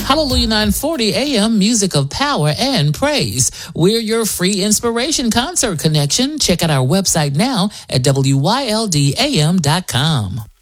Hallelujah 940 AM, music of power and praise. We're your free inspiration concert connection. Check out our website now at wyldam.com.